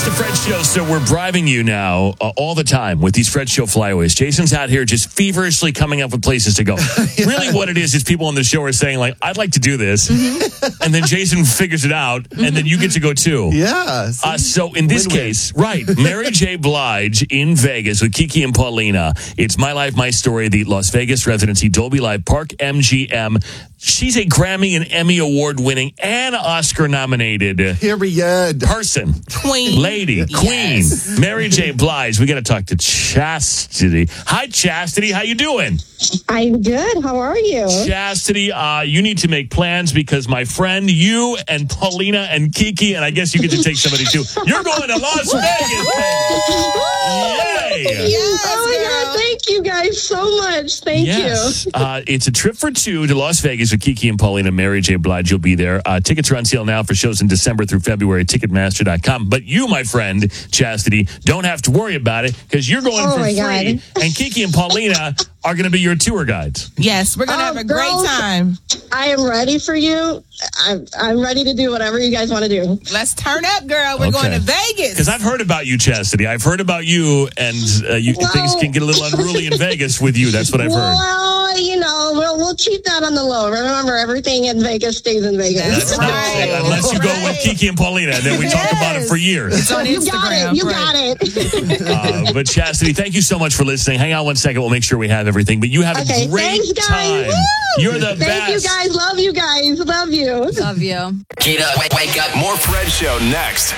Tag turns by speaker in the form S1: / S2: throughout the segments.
S1: the Fred Show, so we're bribing you now all the time with these Fred Show flyaways. Jason's out here just feverishly coming up with places to go. Yeah. Really what it is people on the show are saying, like, I'd like to do this. Mm-hmm. And then Jason figures it out, and then you get to go too.
S2: Yeah.
S1: So in this case, right, Mary J. Blige in Vegas with Kiki and Paulina. It's My Life, My Story, the Las Vegas residency, Dolby Live Park, MGM. She's a Grammy and Emmy Award-winning and Oscar-nominated person.
S3: Queen.
S1: Lady.
S3: Yes.
S1: Queen. Mary J. Blige. We got to talk to Chastity. Hi, Chastity. How you doing?
S4: I'm good. How are you?
S1: Chastity, you need to make plans because my friend, you and Paulina and Kiki, and I guess you get to take somebody too. You're going to Las Vegas. Yay!
S4: Yes, oh my God, thank you guys so much. Thank you.
S1: It's a trip for two to Las Vegas with Kiki and Paulina. Mary J. Blige, you'll be there. Tickets are on sale now for shows in December through February, Ticketmaster.com. But you, my friend, Chastity, don't have to worry about it because you're going for free. God. And Kiki and Paulina are going to be your tour guides.
S3: Yes, we're going to have a great time.
S4: I am ready for you. I'm ready to do whatever you guys want to do.
S3: Let's turn up, girl. We're going to Vegas.
S1: Because I've heard about you, Chastity. I've heard about you, and things can get a little unruly in Vegas with you. That's what I've heard.
S4: Well, you know, we'll keep that on the low. Remember, everything in Vegas stays in Vegas.
S1: That's right. Unless you go with Kiki and Paulina, and then we talk about it for years.
S3: It's on Instagram.
S4: You got it.
S1: But Chastity, thank you so much for listening. Hang on one second. We'll make sure we have everything. But you have a great time.
S4: Woo!
S1: You're the best.
S4: Thank you guys. Love you guys. Love you.
S5: Love you.
S6: Get up, wake up. More Fred Show next.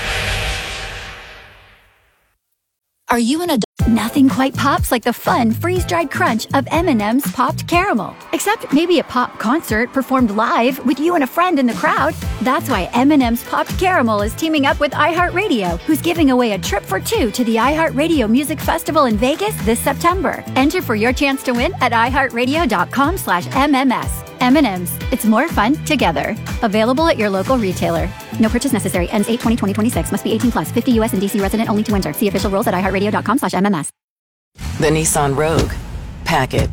S7: Are you an adult? Nothing quite pops like the fun freeze-dried crunch of M&M's Popped Caramel. Except maybe a pop concert performed live with you and a friend in the crowd. That's why M&M's Popped Caramel is teaming up with iHeartRadio, who's giving away a trip for two to the iHeartRadio Music Festival in Vegas this September. Enter for your chance to win at iHeartRadio.com/MMS. M&M's. It's more fun together. Available at your local retailer. No purchase necessary. Ends 8/20/2026. Must be 18 plus. 50 U.S. and D.C. resident only to enter. See official rules at iHeartRadio.com/MMS.
S8: The Nissan Rogue. Pack it.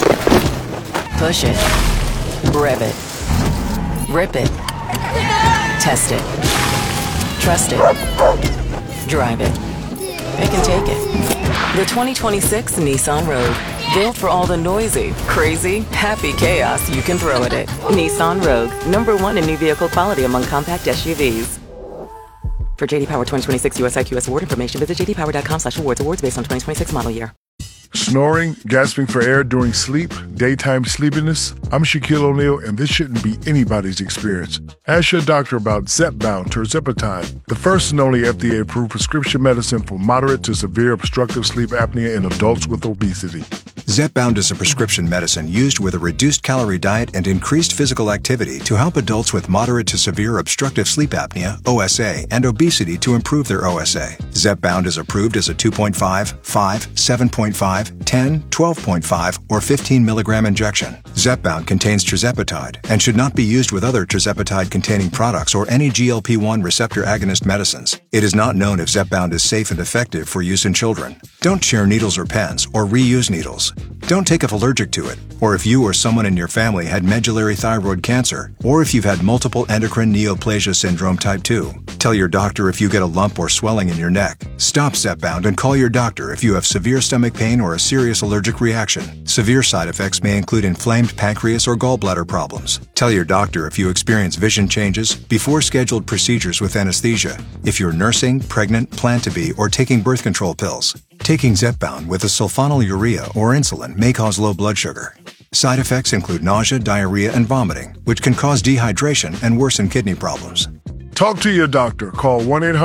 S8: Push it. Rev it. Rip it. Test it. Trust it. Drive it. Pick and take it. The 2026 Nissan Rogue. Built for all the noisy, crazy, happy chaos you can throw at it. Nissan Rogue. #1 in new vehicle quality among compact SUVs. For JD Power 2026 US IQS award information, visit jdpower.com/awards. Awards based on 2026 model year.
S9: Snoring, gasping for air during sleep, daytime sleepiness. I'm Shaquille O'Neal, and this shouldn't be anybody's experience. Ask your doctor about Zepbound tirzepatide, the first and only FDA-approved prescription medicine for moderate to severe obstructive sleep apnea in adults with obesity.
S10: Zepbound is a prescription medicine used with a reduced calorie diet and increased physical activity to help adults with moderate to severe obstructive sleep apnea, OSA, and obesity to improve their OSA. Zepbound is approved as a 2.5, 5, 7.5, 10, 12.5, or 15 milligram injection. Zepbound contains tirzepatide and should not be used with other tirzepatide-containing products or any GLP-1 receptor agonist medicines. It is not known if Zepbound is safe and effective for use in children. Don't share needles or pens or reuse needles. Don't take if allergic to it, or if you or someone in your family had medullary thyroid cancer, or if you've had multiple endocrine neoplasia syndrome type 2. Tell your doctor if you get a lump or swelling in your neck. Stop Zepbound and call your doctor if you have severe stomach pain or a serious allergic reaction. Severe side effects may include inflamed pancreas or gallbladder problems. Tell your doctor if you experience vision changes before scheduled procedures with anesthesia, if you're nursing, pregnant, plan to be, or taking birth control pills. Taking Zepbound with a sulfonylurea or insulin may cause low blood sugar. Side effects include nausea, diarrhea, and vomiting, which can cause dehydration and worsen kidney problems.
S9: Talk to your doctor. Call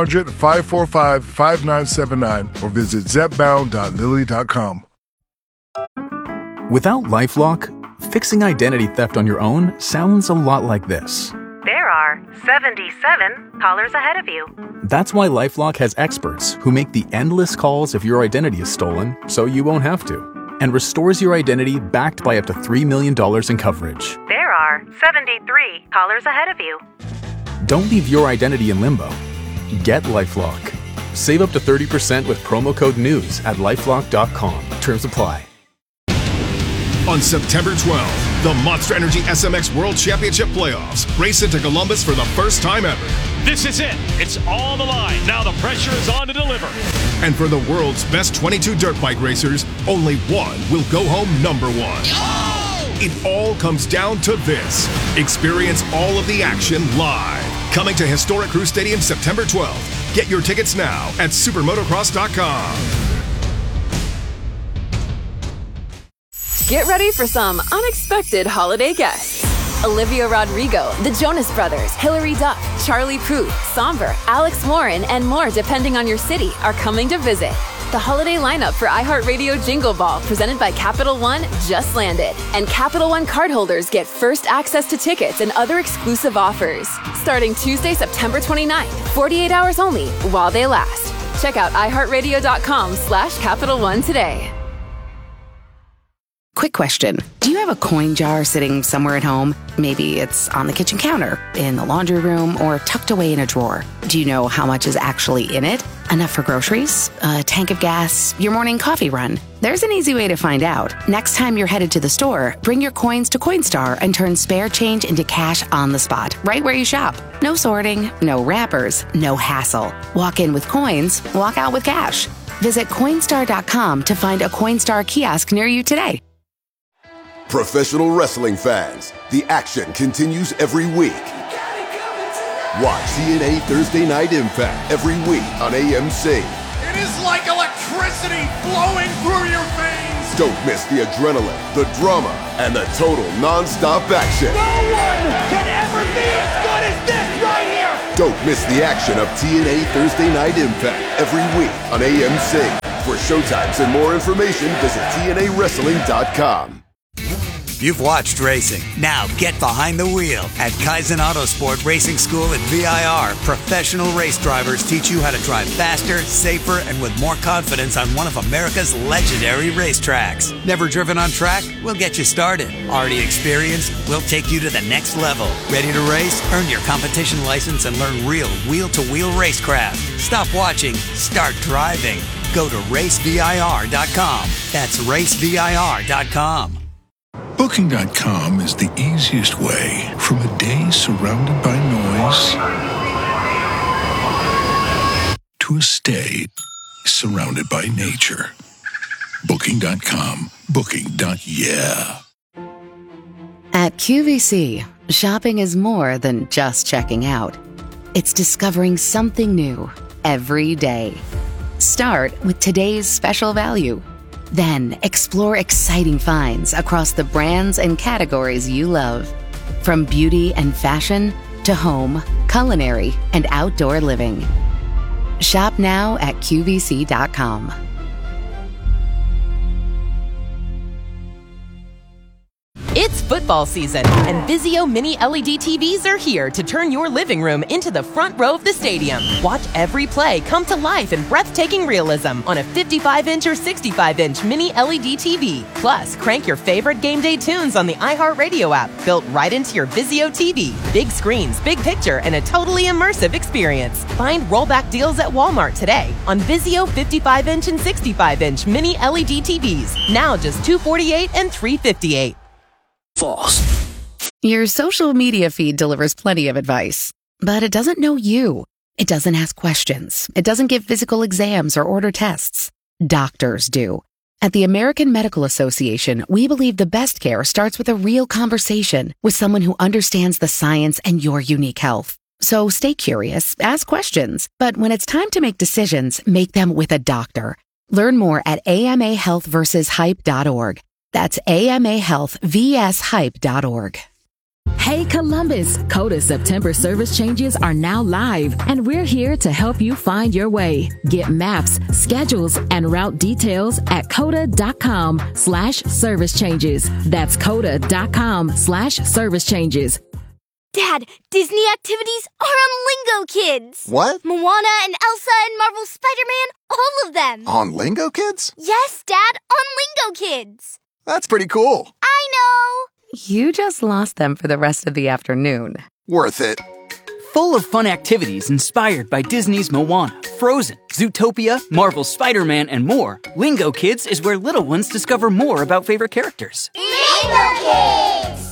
S9: 1-800-545-5979 or visit zepbound.lilly.com.
S11: Without LifeLock, fixing identity theft on your own sounds a lot like this.
S12: There are 77 callers ahead of you.
S11: That's why LifeLock has experts who make the endless calls if your identity is stolen so you won't have to, and restores your identity backed by up to $3 million in coverage.
S12: There are 73 callers ahead of you.
S11: Don't leave your identity in limbo. Get LifeLock. Save up to 30% with promo code NEWS at LifeLock.com. Terms apply.
S13: On September 12th,
S2: The Monster Energy SMX World Championship Playoffs. Race into Columbus for the first time ever.
S5: This is it. It's on the line. Now the pressure is on to deliver.
S2: And for the world's best 22 dirt bike racers, only one will go home number one. Oh! It all comes down to this. Experience all of the action live. Coming to Historic Crew Stadium September 12th. Get your tickets now at supermotocross.com.
S13: Get ready for some unexpected holiday guests. Olivia Rodrigo, the Jonas Brothers, Hilary Duff, Charlie Puth, Somber, Alex Warren, and more depending on your city are coming to visit. The holiday lineup for iHeartRadio Jingle Ball presented by Capital One just landed. And Capital One cardholders get first access to tickets and other exclusive offers. Starting Tuesday, September 29th, 48 hours only while they last. Check out iHeartRadio.com/Capital One today.
S14: Quick question. Do you have a coin jar sitting somewhere at home? Maybe it's on the kitchen counter, in the laundry room, or tucked away in a drawer. Do you know how much is actually in it? Enough for groceries? A tank of gas? Your morning coffee run? There's an easy way to find out. Next time you're headed to the store, bring your coins to Coinstar and turn spare change into cash on the spot, right where you shop. No sorting, no wrappers, no hassle. Walk in with coins, walk out with cash. Visit Coinstar.com to find a Coinstar kiosk near you today.
S15: Professional wrestling fans, the action continues every week. Watch TNA Thursday Night Impact every week on AMC.
S16: It is like electricity flowing through your veins.
S15: Don't miss the adrenaline, the drama, and the total non-stop action.
S16: No one can ever be as good as this right here.
S15: Don't miss the action of TNA Thursday Night Impact every week on AMC. For showtimes and more information, visit TNAWrestling.com.
S17: You've watched racing. Now get behind the wheel. At Kaizen Autosport Racing School at VIR, professional race drivers teach you how to drive faster, safer, and with more confidence on one of America's legendary racetracks. Never driven on track? We'll get you started. Already experienced? We'll take you to the next level. Ready to race? Earn your competition license and learn real wheel-to-wheel racecraft. Stop watching. Start driving. Go to racevir.com. That's racevir.com.
S18: Booking.com is the easiest way from a day surrounded by noise to a stay surrounded by nature. Booking.com. Booking.yeah.
S14: At QVC, shopping is more than just checking out. It's discovering something new every day. Start with today's special value. Then explore exciting finds across the brands and categories you love. From beauty and fashion to home, culinary, and outdoor living. Shop now at QVC.com.
S19: It's football season, and Vizio Mini LED TVs are here to turn your living room into the front row of the stadium. Watch every play come to life in breathtaking realism on a 55-inch or 65-inch Mini LED TV. Plus, crank your favorite game day tunes on the iHeartRadio app, built right into your Vizio TV. Big screens, big picture, and a totally immersive experience. Find rollback deals at Walmart today on Vizio 55-inch and 65-inch Mini LED TVs. Now just $248 and $358.
S14: False. Your social media feed delivers plenty of advice, but it doesn't know you. It doesn't ask questions. It doesn't give physical exams or order tests. Doctors do. At the American Medical Association, we believe the best care starts with a real conversation with someone who understands the science and your unique health. So stay curious, ask questions, but when it's time to make decisions, make them with a doctor. Learn more at amahealthversushype.org. That's amahealthvshype.org.
S20: Hey Columbus, CODA September service changes are now live, and we're here to help you find your way. Get maps, schedules, and route details at coda.com/service changes. That's coda.com/service changes.
S21: Dad, Disney activities are on Lingo Kids.
S22: What?
S21: Moana and Elsa and Marvel's Spider-Man, all of them.
S22: On Lingo Kids?
S21: Yes, Dad, on Lingo Kids.
S22: That's pretty cool.
S21: I know.
S14: You just lost them for the rest of the afternoon.
S22: Worth it.
S23: Full of fun activities inspired by Disney's Moana, Frozen, Zootopia, Marvel's Spider-Man, and more, Lingo Kids is where little ones discover more about favorite characters.
S21: Lingo Kids!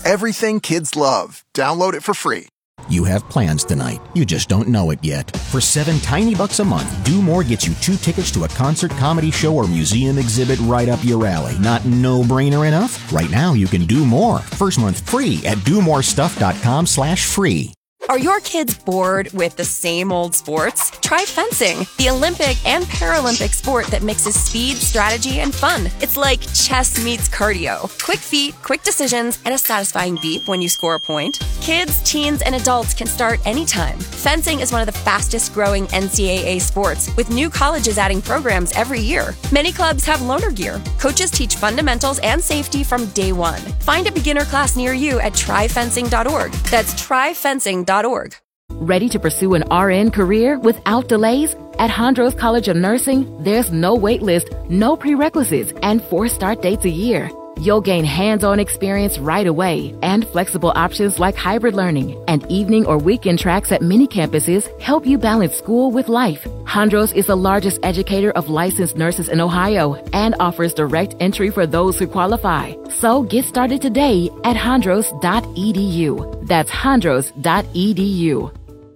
S22: Everything kids love. Download it for free.
S1: You have plans tonight. You just don't know it yet. For $7 tiny a month, Do More gets you 2 tickets to a concert, comedy show, or museum exhibit right up your alley. Not no-brainer enough? Right now, you can do more. First month free at domorestuff.com/free.
S3: Are your kids bored with the same old sports? Try fencing, the Olympic and Paralympic sport that mixes speed, strategy, and fun. It's like chess meets cardio. Quick feet, quick decisions, and a satisfying beep when you score a point. Kids, teens, and adults can start anytime. Fencing is one of the fastest growing NCAA sports, with new colleges adding programs every year. Many clubs have loaner gear. Coaches teach fundamentals and safety from day one. Find a beginner class near you at tryfencing.org. That's tryfencing.org.
S20: Ready to pursue an RN career without delays? At Hondros College of Nursing, there's no wait list, no prerequisites, and 4 start dates a year. You'll gain hands-on experience right away and flexible options like hybrid learning and evening or weekend tracks at many campuses help you balance school with life. Hondros is the largest educator of licensed nurses in Ohio and offers direct entry for those who qualify. So get started today at hondros.edu. That's hondros.edu.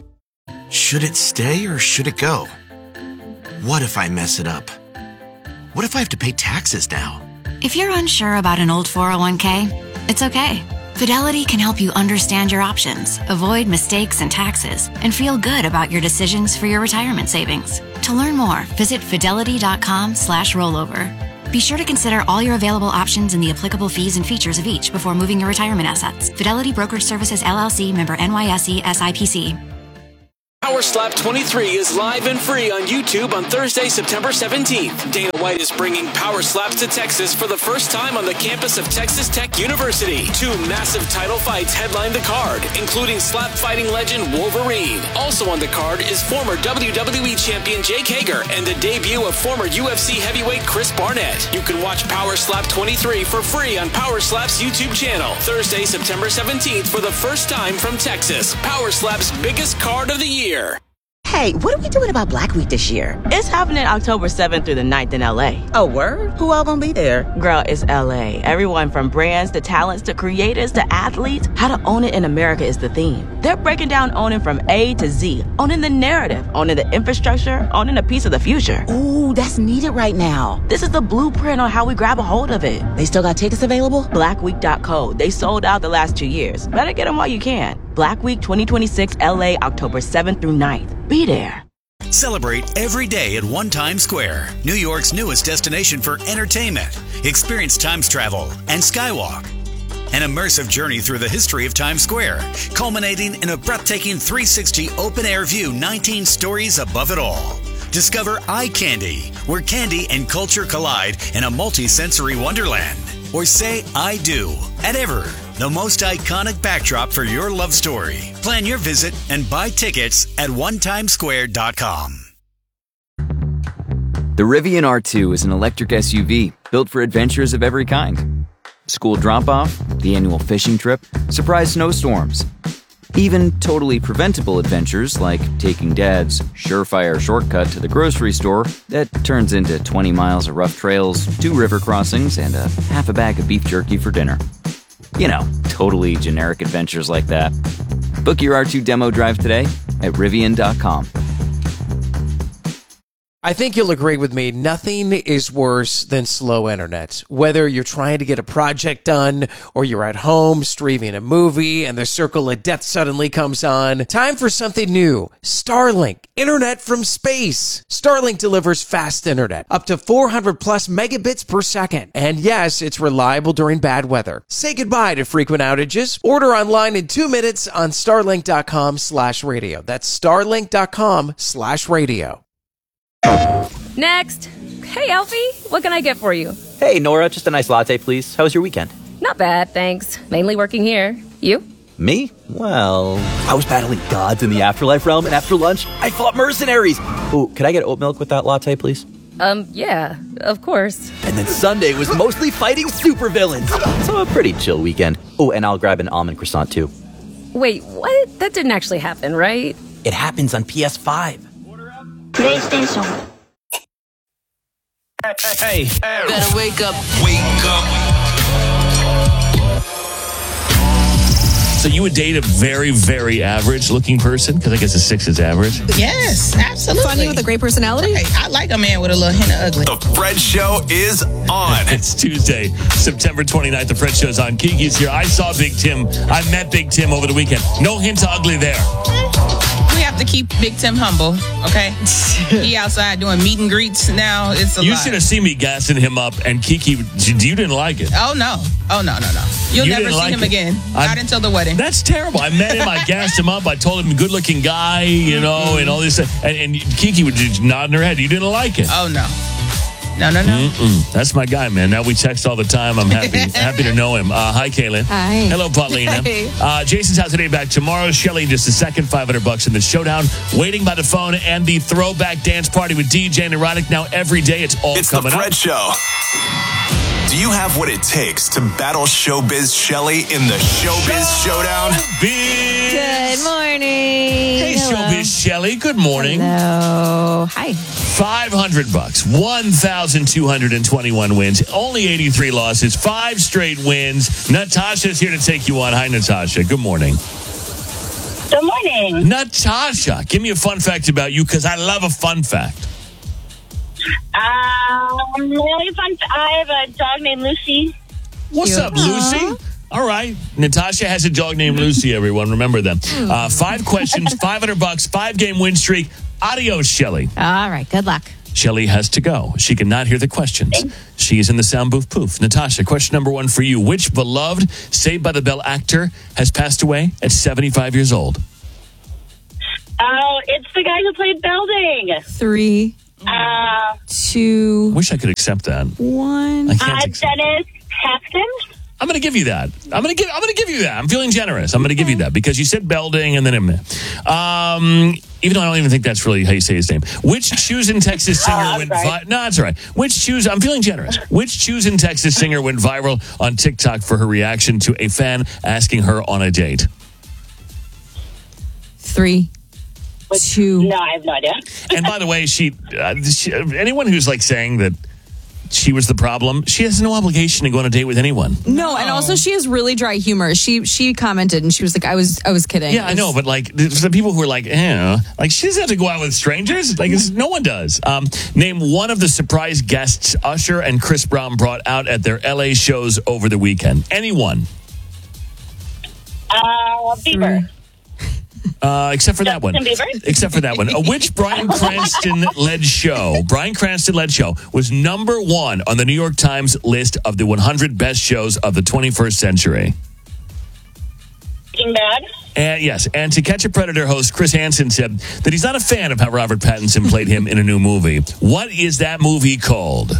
S4: Should it stay or should it go? What if I mess it up? What if I have to pay taxes now?
S24: If you're unsure about an old 401k, it's okay. Fidelity can help you understand your options, avoid mistakes and taxes, and feel good about your decisions for your retirement savings. To learn more, visit fidelity.com/rollover. Be sure to consider all your available options and the applicable fees and features of each before moving your retirement assets. Fidelity Brokerage Services, LLC, member NYSE, SIPC.
S25: Power Slap 23 is live and free on YouTube on Thursday, September 17th. Dana White is bringing Power Slaps to Texas for the first time on the campus of Texas Tech University. 2 massive title fights headline the card, including slap fighting legend Wolverine. Also on the card is former WWE champion Jake Hager and the debut of former UFC heavyweight Chris Barnett. You can watch Power Slap 23 for free on Power Slap's YouTube channel. Thursday, September 17th for the first time from Texas. Power Slap's biggest card of the year.
S26: Hey, what are we doing about Black Week this year?
S27: It's happening October 7th through the 9th in LA.
S26: Oh, word? Who all gonna be there?
S27: Girl, it's LA. Everyone from brands to talents to creators to athletes. How to own it in America is the theme. They're breaking down owning from A to Z. Owning the narrative, owning the infrastructure, owning a piece of the future.
S26: Ooh, that's needed right now.
S27: This is the blueprint on how we grab a hold of it.
S26: They still got tickets available?
S27: Blackweek.co. They sold out the last 2 years. Better get them while you can. Black Week 2026 LA, October 7th through 9th. Be there.
S17: Celebrate every day at One Times Square, New York's newest destination for entertainment. Experience Times travel and Skywalk. An immersive journey through the history of Times Square, culminating in a breathtaking 360 open-air view 19 stories above it all. Discover Eye Candy, where candy and culture collide in a multi-sensory wonderland. Or say I do at Ever, the most iconic backdrop for your love story. Plan your visit and buy tickets at onetimesquare.com.
S28: The Rivian R2 is an electric SUV built for adventures of every kind. School drop-off, the annual fishing trip, surprise snowstorms. Even totally preventable adventures like taking Dad's surefire shortcut to the grocery store that turns into 20 miles of rough trails, 2 river crossings, and a half a bag of beef jerky for dinner. You know, totally generic adventures like that. Book your R2 demo drive today at Rivian.com.
S29: I think you'll agree with me, nothing is worse than slow internet. Whether you're trying to get a project done or you're at home streaming a movie and the circle of death suddenly comes on, time for something new. Starlink, internet from space. Starlink delivers fast internet, up to 400 plus megabits per second. And yes, it's reliable during bad weather. Say goodbye to frequent outages. Order online in 2 minutes on starlink.com/radio. That's starlink.com/radio.
S30: Next. Hey, Alfie, what can I get for you?
S31: Hey, Nora, just a nice latte, please. How was your weekend?
S30: Not bad, thanks. Mainly working here. You?
S31: Me? Well, I was battling gods in the afterlife realm, and after lunch, I fought mercenaries. Ooh, could I get oat milk with that latte, please?
S30: Yeah, of course.
S31: And then Sunday was mostly fighting supervillains. So a pretty chill weekend. Oh, and I'll grab an almond croissant, too.
S30: Wait, what? That didn't actually happen, right?
S31: It happens on PS5.
S32: PlayStation.
S33: Hey, better wake up.
S32: Wake up.
S2: So you would date a very, very average-looking person? Because I guess a 6 is average.
S5: Yes, absolutely.
S6: Funny with a great personality?
S5: Right. I like a man with a little hint of ugly.
S7: The Fred Show is on.
S2: It's Tuesday, September 29th. The Fred Show's on. Kiki's here. I saw Big Tim. I met Big Tim over the weekend. No hint of ugly there.
S5: We have to keep Big Tim humble, okay? He outside doing meet and greets now. It's a
S2: You
S5: lot.
S2: should have seen me gassing him up, and Kiki, you didn't like it.
S5: Oh, no. You'll
S2: You
S5: never
S2: didn't
S5: see
S2: like
S5: him
S2: it.
S5: again. Not until the wedding.
S2: That's terrible. I met him. I gassed him up. I told him good-looking guy, and all this. And Kiki would just nodding her head. You didn't like it.
S5: Oh, no. No.
S2: That's my guy, man. Now we text all the time. I'm happy to know him. Hi, Kaylin.
S6: Hi.
S2: Hello, Paulina.
S6: Hey.
S2: Jason's out today, back tomorrow. Shelly, just a second, $500 in the showdown. Waiting by the phone, and the throwback dance party with DJ and Erotic. Now every day, it's all coming
S7: the Fred
S2: up.
S7: Show. Do you have what it takes to battle Showbiz Shelly in the Showbiz Showdown?
S6: Good morning.
S2: Hey, Showbiz Shelly. Good morning.
S6: Hello. Hi.
S2: $500, 1,221 wins, only 83 losses, 5 straight wins. Natasha's here to take you on. Hi, Natasha. Good morning.
S8: Good morning.
S2: Natasha, give me a fun fact about you, because I love a fun fact.
S8: Really fun. I have a dog named Lucy.
S2: What's up, Lucy? All right. Natasha has a dog named Lucy, everyone. Remember them. 5 questions, $500, 5-game win streak. Adios, Shelly.
S6: All right. Good luck.
S2: Shelly has to go. She cannot hear the questions. She is in the sound booth poof. Natasha, question number 1 for you. Which beloved Saved by the Bell actor has passed away at 75 years old?
S8: Oh, it's the guy who played Belding.
S6: 3, 2.
S2: Wish I could accept that.
S6: 1.
S2: I can't accept.
S8: Dennis Haskins.
S2: I'm going to give you that. I'm going to give you that. I'm feeling generous. I'm going to give you that because you said Belding and then even though I don't even think that's really how you say his name. Which Choosing Texas singer went viral? No, that's all right. I'm feeling generous. Which Choosing Texas singer went viral on TikTok for her reaction to a fan asking her on a date?
S6: 3, 2.
S8: No, I have no idea.
S2: And by the way, she anyone who's like saying that she was the problem, she has no obligation to go on a date with anyone.
S6: No, and also she has really dry humor. She commented and she was like, I was kidding.
S2: Yeah, I know, but like the people who are like, like she doesn't have to go out with strangers. Like no one does. Name one of the surprise guests Usher and Chris Brown brought out at their LA shows over the weekend. Anyone?
S8: Bieber.
S2: Except for that one. Except for that one. Which Bryan Cranston-led show was number 1 on the New York Times list of the 100 best shows of the 21st century?
S8: Breaking Bad.
S2: Yes, and To Catch a Predator host Chris Hansen said that he's not a fan of how Robert Pattinson played him in a new movie. What is that movie called?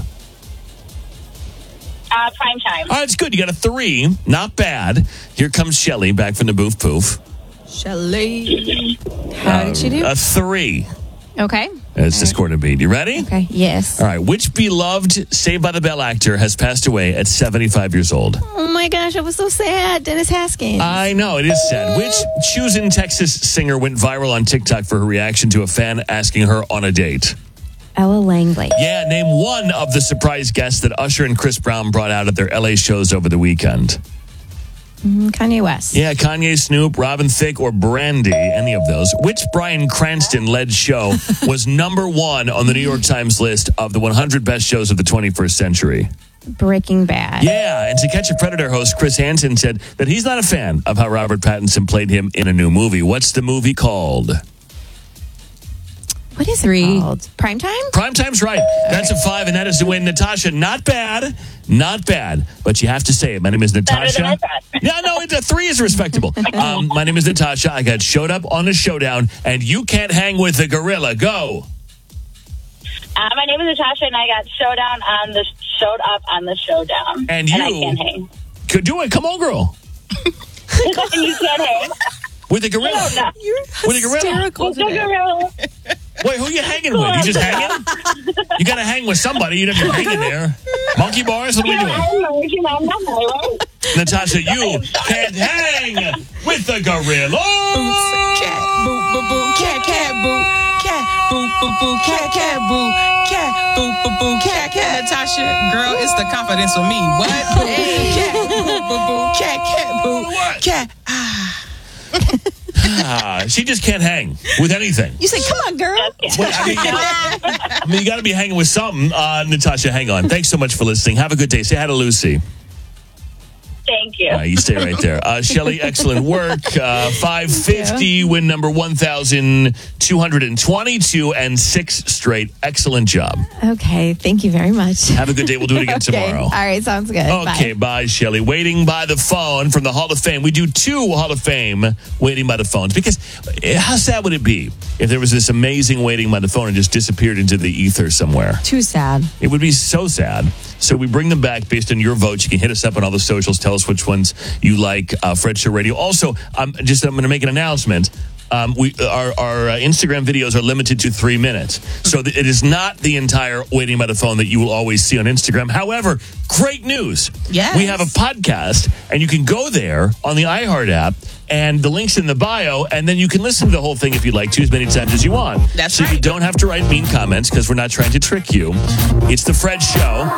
S8: Primetime.
S2: Oh, it's good. You got a 3. Not bad. Here comes Shelly back from the booth poof.
S6: Shelly. How did she do?
S2: A 3.
S6: Okay.
S2: It's the score to beat. You ready?
S6: Okay. Yes.
S2: All right. Which beloved Saved by the Bell actor has passed away at 75 years old?
S6: Oh my gosh, I was so sad. Dennis Haskins.
S2: I know, it is sad. Which Choosing Texas singer went viral on TikTok for her reaction to a fan asking her on a date?
S6: Ella Langley.
S2: Yeah, name one of the surprise guests that Usher and Chris Brown brought out at their LA shows over the weekend.
S6: Kanye West.
S2: Yeah, Kanye, Snoop, Robin Thicke, or Brandy, any of those. Which Bryan Cranston-led show was number 1 on the New York Times list of the 100 best shows of the 21st century?
S6: Breaking Bad.
S2: Yeah, and To Catch a Predator host Chris Hansen said that he's not a fan of how Robert Pattinson played him in a new movie. What's the movie called?
S6: What is it called? Primetime?
S2: Primetime's right. That's a 5, and that is the win. Natasha, not bad. Not bad. But you have to say it. My name is Natasha. Yeah, no, a 3 is respectable. My name is Natasha. I got showed up on the showdown, and you can't hang with the gorilla. Go.
S8: My name is Natasha, and I got showed up on the showdown.
S2: And you
S8: I can't hang.
S2: Could do it. Come on, girl.
S8: You can't hang.
S2: With the gorilla.
S8: No.
S6: You're
S2: with the gorilla.
S8: With the gorilla.
S2: Wait, who are you hanging with? You just hanging? You got to hang with somebody. You don't have to hang in there. Monkey bars? What are we doing? Natasha, you can't hang with the gorilla.
S5: Cat, boo, boo, boo, cat, cat, boo, cat, boo, boo, boo, cat, cat, boo, cat, boo, boo, boo, cat, cat. Natasha, girl, it's the confidence with me. What? Cat, boo, boo, boo, cat, cat, boo, cat.
S2: She just can't hang with anything.
S6: You say, come on, girl.
S2: I mean, you got to be hanging with something. Natasha, hang on. Thanks so much for listening. Have a good day. Say hi to Lucy.
S8: Thank you.
S2: You stay right there. Shelley, excellent work. 550, win number 1,222 and 6 straight. Excellent job.
S9: Okay, thank you very much.
S2: Have a good day. We'll do it again tomorrow.
S9: All right, sounds good.
S2: Okay, bye, Shelley. Waiting by the phone from the Hall of Fame. We do 2 Hall of Fame waiting by the phones because how sad would it be if there was this amazing waiting by the phone and just disappeared into the ether somewhere?
S6: Too sad.
S2: It would be so sad. So we bring them back based on your votes. You can hit us up on all the socials. Tell us which ones you like. Fred Show Radio. Also, I'm going to make an announcement. Our Instagram videos are limited to 3 minutes. So it is not the entire waiting by the phone that you will always see on Instagram. However, great news.
S5: Yes.
S2: We have a podcast, and you can go there on the iHeart app, and the link's in the bio, and then you can listen to the whole thing if you'd like to, as many times as you want.
S5: That's
S2: so
S5: right.
S2: you don't have to write mean comments because we're not trying to trick you. It's The Fred Show.